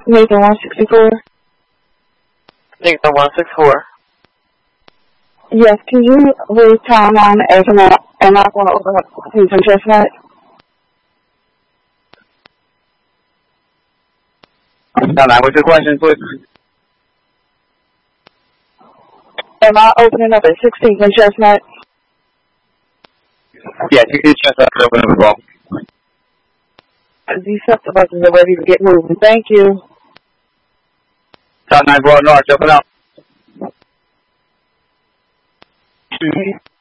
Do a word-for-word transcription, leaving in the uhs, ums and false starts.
Nathan one sixty-four. Nathan one sixty-four. Yes, can you read time on as an and I want to open up Nathan Chestnut? Now, what's your question, please? Am I opening up at sixteenth and Chestnut? Yeah, you can check that open as well. These septic buses are ready to get moving. Thank you. South nine Broad North, open up. Mm-hmm.